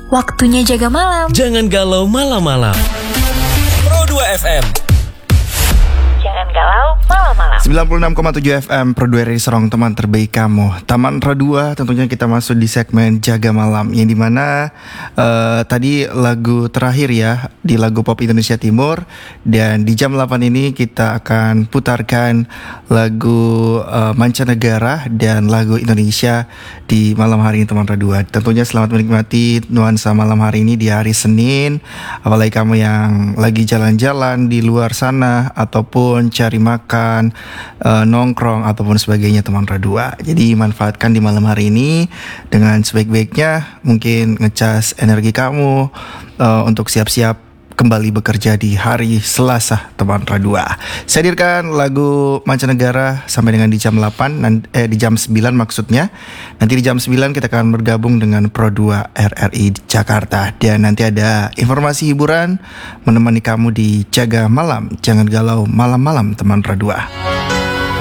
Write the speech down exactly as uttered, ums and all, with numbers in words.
Waktunya jaga malam. Jangan galau malam-malam. Pro dua F M. Jangan galau malam-malam. sembilan puluh enam koma tujuh F M Pro dua R I Serong, teman terbaik kamu. Taman Pro dua, tentunya kita masuk di segmen Jaga Malam, yang dimana uh, tadi lagu terakhir ya, di lagu pop Indonesia Timur. Dan di jam delapan ini kita akan putarkan lagu uh, mancanegara dan lagu Indonesia di malam hari ini, teman Pro dua. Tentunya selamat menikmati nuansa malam hari ini di hari Senin. Apalagi kamu yang lagi jalan-jalan di luar sana, ataupun cari makan, uh, nongkrong ataupun sebagainya, teman Radua. Jadi manfaatkan di malam hari ini dengan sebaik-baiknya. Mungkin ngecas energi kamu uh, untuk siap-siap kembali bekerja di hari Selasa, teman Radua. Saya hadirkan lagu mancanegara sampai dengan di jam delapan, eh di jam sembilan maksudnya. Nanti di jam sembilan kita akan bergabung dengan Pro dua R R I Jakarta. Dan nanti ada informasi hiburan menemani kamu di Jaga Malam. Jangan galau malam-malam, teman Radua.